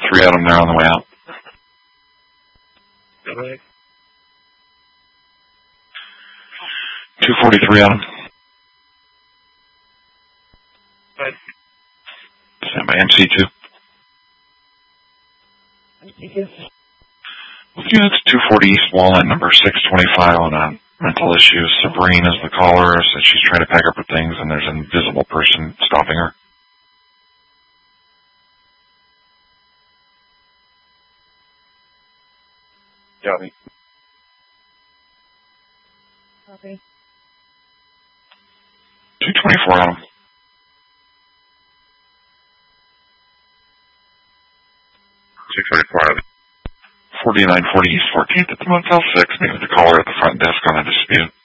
3 Adam there on the way out. Right. 243 Adam. Right. Stand by MC2. Units 240 East Walnut, number 625 on a mental issue. Sabrine is the caller, said she's trying to pack up her things and there's an invisible person stopping her. Copy. Copy. 224 Adam. 624 Adam. 4940 East 14th at the Motel 6. Meet with the caller at the front desk on a dispute.